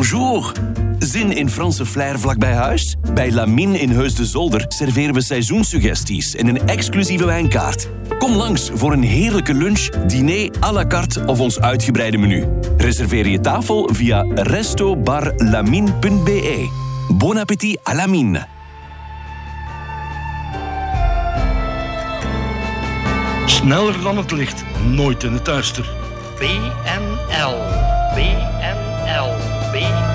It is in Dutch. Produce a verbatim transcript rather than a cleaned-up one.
Bonjour. Zin in Franse flair vlak bij huis? Bij Lamine in Heus de Zolder serveren we seizoenssuggesties en een exclusieve wijnkaart. Kom langs voor een heerlijke lunch, diner à la carte of ons uitgebreide menu. Reserveer je tafel via resto bar lamine punt b e. Bon appétit à Lamine. Sneller dan het licht, nooit in het duister. B N L. B N L. B N L.